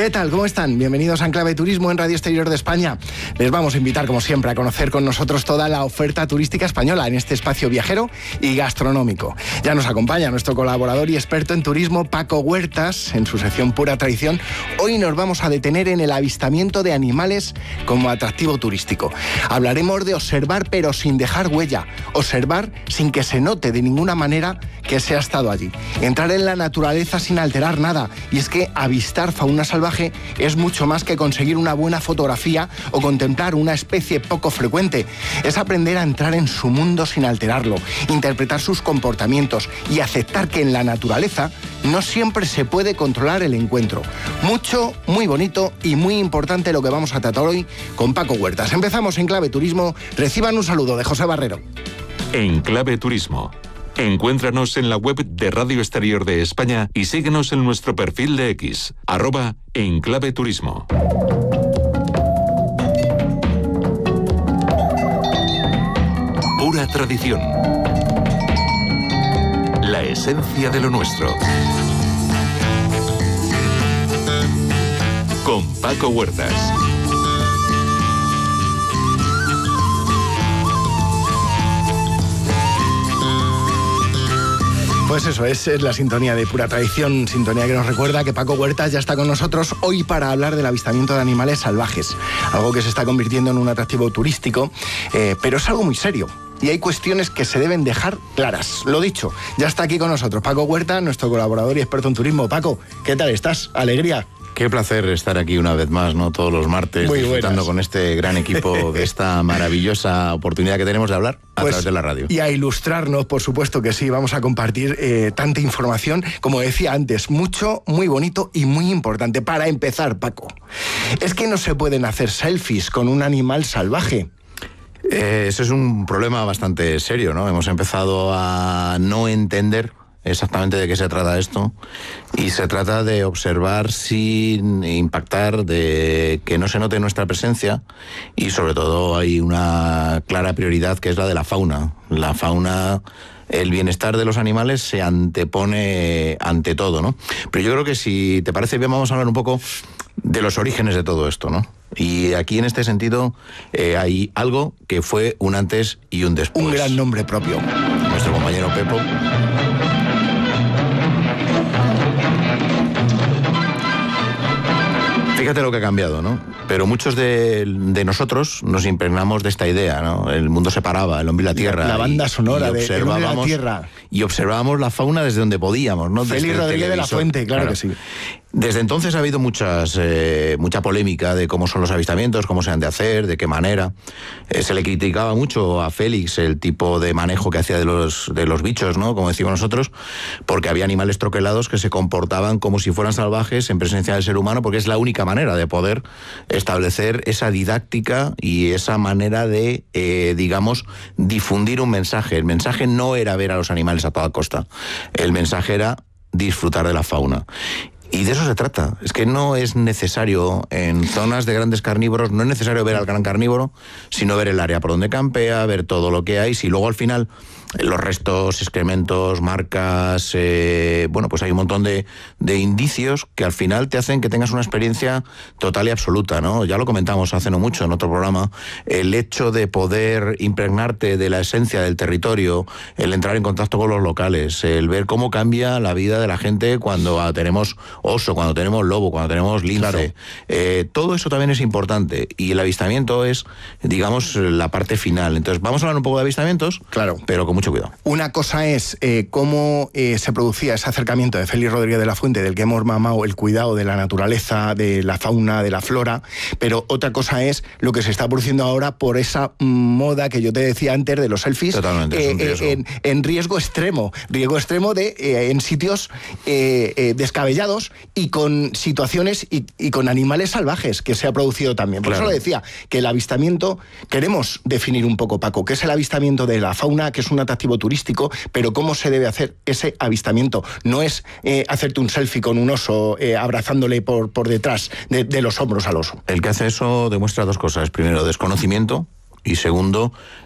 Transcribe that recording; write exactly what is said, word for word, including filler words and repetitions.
¿Qué tal? ¿Cómo están? Bienvenidos a Enclave Turismo en Radio Exterior de España. Les vamos a invitar, como siempre, a conocer con nosotros toda la oferta turística española en este espacio viajero y gastronómico. Ya nos acompaña nuestro colaborador y experto en turismo, Paco Huertas, en su sección Pura Tradición. Hoy nos vamos a detener en el avistamiento de animales como atractivo turístico. Hablaremos de observar pero sin dejar huella, observar sin que se note de ninguna manera que se ha estado allí. Entrar en la naturaleza sin alterar nada, y es que avistar fauna salvaje es mucho más que conseguir una buena fotografía o contemplar una especie poco frecuente. Es aprender a entrar en su mundo sin alterarlo, interpretar sus comportamientos y aceptar que en la naturaleza no siempre se puede controlar el encuentro. Mucho, muy bonito y muy importante lo que vamos a tratar hoy con Paco Huertas. Empezamos en Clave Turismo. Reciban un saludo de José Barrero. En Clave Turismo. Encuéntranos en la web de Radio Exterior de España y síguenos en nuestro perfil de X, arroba Enclave Turismo. Pura tradición. La esencia de lo nuestro. Con Paco Huertas. Pues eso, es, es la sintonía de Pura Tradición, sintonía que nos recuerda que Paco Huertas ya está con nosotros hoy para hablar del avistamiento de animales salvajes, algo que se está convirtiendo en un atractivo turístico, eh, pero es algo muy serio. Y hay cuestiones que se deben dejar claras. Lo dicho, ya está aquí con nosotros Paco Huertas, nuestro colaborador y experto en turismo. Paco, ¿qué tal estás? Alegría. Qué placer estar aquí una vez más, ¿no? Todos los martes, muy disfrutando buenas. Con este gran equipo de esta maravillosa oportunidad que tenemos de hablar a pues, través de la radio. Y a ilustrarnos, por supuesto que sí, vamos a compartir eh, tanta información, como decía antes, mucho, muy bonito y muy importante. Para empezar, Paco, es que no se pueden hacer selfies con un animal salvaje. Eh, eso es un problema bastante serio, ¿no? Hemos empezado a no entender exactamente de qué se trata esto, y se trata de observar sin impactar, de que no se note nuestra presencia, y sobre todo hay una clara prioridad que es la de la fauna. La fauna, el bienestar de los animales se antepone ante todo, ¿no? Pero yo creo que, si te parece bien, vamos a hablar un poco de los orígenes de todo esto, ¿no? Y aquí, en este sentido, eh, hay algo que fue un antes y un después. Un gran nombre propio. Nuestro compañero Pepo. Fíjate lo que ha cambiado, ¿no? Pero muchos de, de nosotros nos impregnamos de esta idea, ¿no? El mundo se paraba, el hombre y la tierra. La, la banda sonora y, y de El hombre y la tierra. Y observábamos la fauna desde donde podíamos, ¿no? Félix Rodríguez de la Fuente, claro, claro que sí. Desde entonces ha habido muchas, eh, mucha polémica de cómo son los avistamientos, cómo se han de hacer, de qué manera. Eh, se le criticaba mucho a Félix el tipo de manejo que hacía de los, de los bichos, ¿no? Como decimos nosotros, porque había animales troquelados que se comportaban como si fueran salvajes en presencia del ser humano, porque es la única manera de poder establecer esa didáctica y esa manera de, eh, digamos, difundir un mensaje. El mensaje no era ver a los animales a toda costa. El mensaje era disfrutar de la fauna. Y de eso se trata. Es que no es necesario, en zonas de grandes carnívoros, no es necesario ver al gran carnívoro, sino ver el área por donde campea, ver todo lo que hay. Si luego al final los restos, excrementos, marcas, eh, bueno, pues hay un montón de, de indicios que al final te hacen que tengas una experiencia total y absoluta, ¿no? Ya lo comentamos hace no mucho en otro programa, el hecho de poder impregnarte de la esencia del territorio, el entrar en contacto con los locales, el ver cómo cambia la vida de la gente cuando tenemos oso, cuando tenemos lobo, cuando tenemos lince. Claro. Eh, todo eso también es importante, y el avistamiento es, digamos, la parte final. Entonces, vamos a hablar un poco de avistamientos, claro, pero con mucho cuidado. Una cosa es eh, cómo eh, se producía ese acercamiento de Félix Rodríguez de la Fuente, del que hemos mamado el cuidado de la naturaleza, de la fauna, de la flora, pero otra cosa es lo que se está produciendo ahora por esa moda que yo te decía antes de los selfies. Totalmente, eh, es un riesgo. Eh, en, en riesgo extremo, riesgo extremo de eh, en sitios eh, eh, descabellados y con situaciones y, y con animales salvajes, que se ha producido también. Por claro. eso lo decía, que el avistamiento, queremos definir un poco, Paco, qué es el avistamiento de la fauna, que es un atractivo turístico, pero cómo se debe hacer ese avistamiento. No es eh, hacerte un selfie con un oso eh, abrazándole por, por detrás de, de los hombros al oso. El que hace eso demuestra dos cosas. Primero, desconocimiento, y segundo,